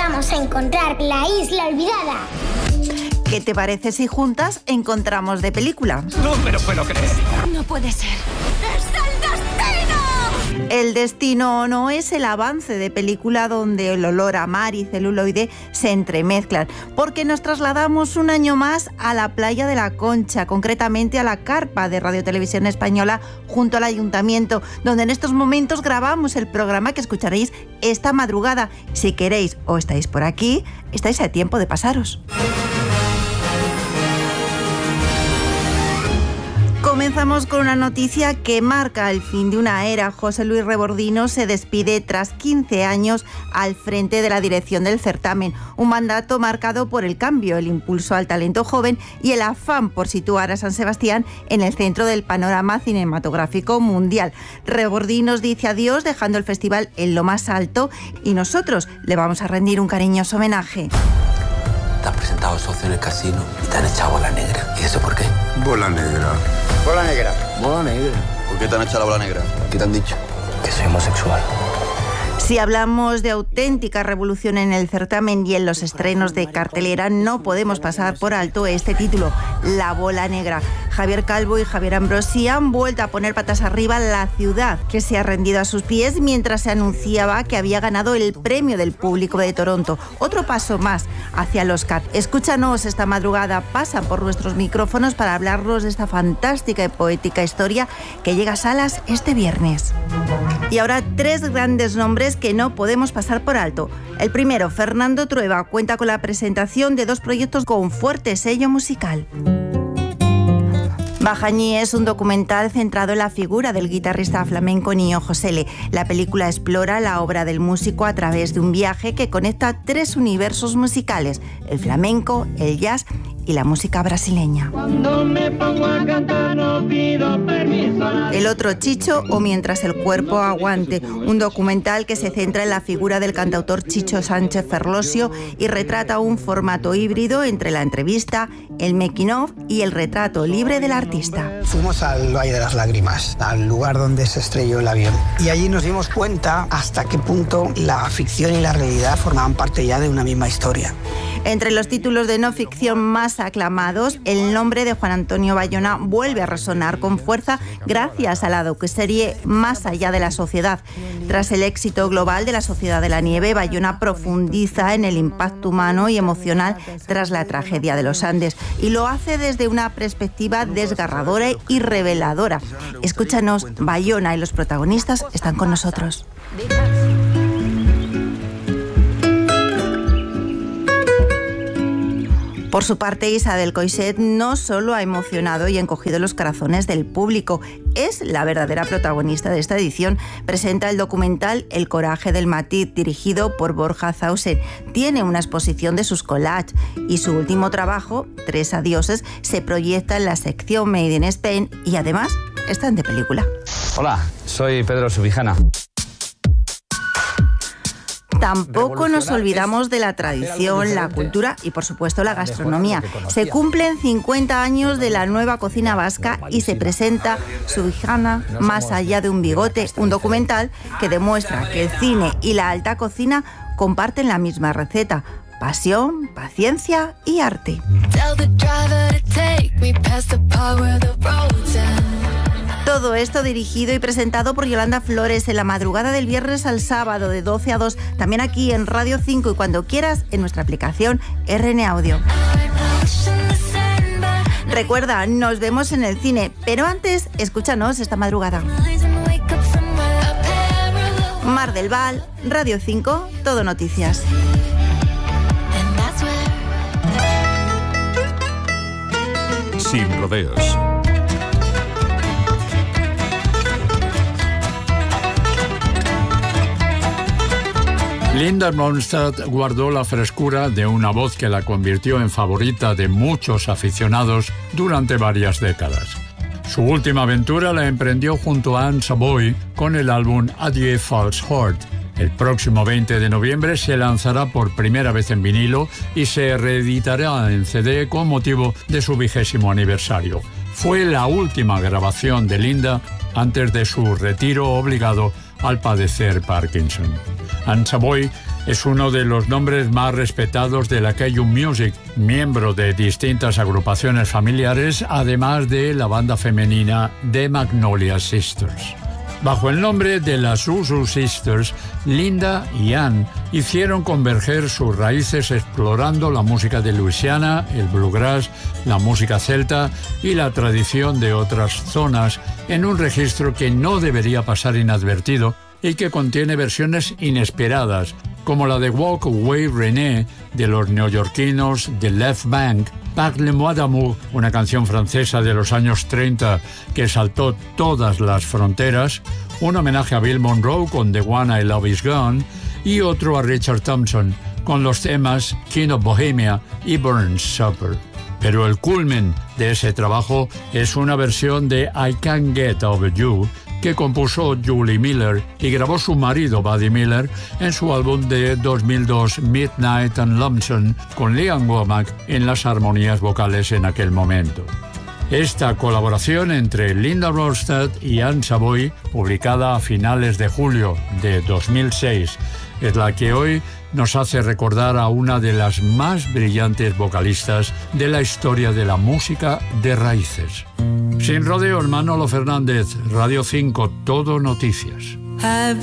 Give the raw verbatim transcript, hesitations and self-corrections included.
Vamos a encontrar la isla olvidada. ¿Qué te parece si juntas encontramos de película? No me lo puedo creer. No puede ser. ¡Es el destino! El destino no es el avance de película donde el olor a mar y celuloide se entremezclan, porque nos trasladamos un año más a la playa de la Concha, concretamente a la carpa de Radio Televisión Española junto al Ayuntamiento, donde en estos momentos grabamos el programa que escucharéis esta madrugada. Si queréis o estáis por aquí, estáis a tiempo de pasaros. Comenzamos con una noticia que marca el fin de una era. José Luis Rebordino se despide tras quince años al frente de la dirección del certamen. Un mandato marcado por el cambio, el impulso al talento joven y el afán por situar a San Sebastián en el centro del panorama cinematográfico mundial. Rebordino nos dice adiós dejando el festival en lo más alto y nosotros le vamos a rendir un cariñoso homenaje. Te has presentado socio en el casino y te han echado bola negra. ¿Y eso por qué? Bola negra. Bola negra. Bola negra. ¿Por qué te han echado la bola negra? ¿Qué te han dicho? Que soy homosexual. Si hablamos de auténtica revolución en el certamen y en los estrenos de cartelera, no podemos pasar por alto este título, La Bola Negra. Javier Calvo y Javier Ambrosi han vuelto a poner patas arriba la ciudad, que se ha rendido a sus pies mientras se anunciaba que había ganado el premio del público de Toronto. Otro paso más hacia el Oscar. Escúchanos esta madrugada, pasan por nuestros micrófonos para hablarnos de esta fantástica y poética historia que llega a salas este viernes. Y ahora tres grandes nombres que no podemos pasar por alto. El primero, Fernando Trueba, cuenta con la presentación de dos proyectos con fuerte sello musical. Bajañí es un documental centrado en la figura del guitarrista flamenco Niño Josele. La película explora la obra del músico a través de un viaje que conecta tres universos musicales, el flamenco, el jazz y la música brasileña. Cuando me pongo a cantar no pido permiso. El otro, Chicho o Mientras el cuerpo aguante, un documental que se centra en la figura del cantautor Chicho Sánchez Ferlosio y retrata un formato híbrido entre la entrevista, el making of y el retrato libre del artista. Fuimos al Valle de las Lágrimas, al lugar donde se estrelló el avión, y allí nos dimos cuenta hasta qué punto la ficción y la realidad formaban parte ya de una misma historia. Entre los títulos de no ficción más aclamados, el nombre de Juan Antonio Bayona vuelve a resonar con fuerza gracias a la docuserie Más allá de la sociedad. Tras el éxito global de La Sociedad de la Nieve, Bayona profundiza en el impacto humano y emocional tras la tragedia de los Andes y lo hace desde una perspectiva desgarradora y reveladora. Escúchanos, Bayona y los protagonistas están con nosotros. Por su parte, Isabel Coixet no solo ha emocionado y encogido los corazones del público, es la verdadera protagonista de esta edición. Presenta el documental El coraje del matiz, dirigido por Borja Zausen. Tiene una exposición de sus collages y su último trabajo, Tres adioses, se proyecta en la sección Made in Spain y además están de película. Hola, soy Pedro Subijana. Tampoco nos olvidamos de la tradición, la cultura y, por supuesto, la gastronomía. Se cumplen cincuenta años de la nueva cocina vasca y se presenta Subijana, Más allá de un bigote, un documental que demuestra que el cine y la alta cocina comparten la misma receta: pasión, paciencia y arte. Todo esto dirigido y presentado por Yolanda Flores en la madrugada del viernes al sábado de doce a dos, también aquí en Radio cinco y cuando quieras en nuestra aplicación R N Audio. Recuerda, nos vemos en el cine, pero antes, escúchanos esta madrugada. Mar del Val, Radio cinco, Todo Noticias. Sin rodeos. Linda Ronstadt guardó la frescura de una voz que la convirtió en favorita de muchos aficionados durante varias décadas. Su última aventura la emprendió junto a Anne Savoy con el álbum Adieu False Heart. El próximo veinte de noviembre se lanzará por primera vez en vinilo y se reeditará en C D con motivo de su vigésimo aniversario. Fue la última grabación de Linda antes de su retiro obligado al padecer Parkinson. Anne Savoy Es uno de los nombres más respetados de la Cajun Music, miembro de distintas agrupaciones familiares, además de la banda femenina The Magnolia Sisters. Bajo el nombre de las Zuzu Sisters, Linda y Ann hicieron converger sus raíces explorando la música de Luisiana, el bluegrass, la música celta y la tradición de otras zonas en un registro que no debería pasar inadvertido y que contiene versiones inesperadas, como la de Walk Away René de los neoyorquinos The Left Bank, Parle-moi d'amour, una canción francesa de los años treinta que saltó todas las fronteras, un homenaje a Bill Monroe con The One I Love Is Gone y otro a Richard Thompson con los temas King of Bohemia y Burns Supper. Pero el culmen de ese trabajo es una versión de I Can't Get Over You que compuso Julie Miller y grabó su marido Buddy Miller en su álbum de dos mil dos Midnight and Lonesome con Liam Womack en las armonías vocales en aquel momento. Esta colaboración entre Linda Ronstadt y Ann Savoy, publicada a finales de julio de dos mil seis, es la que hoy nos hace recordar a una de las más brillantes vocalistas de la historia de la música de raíces. Sin rodeos, Manolo Fernández, Radio cinco, Todo Noticias.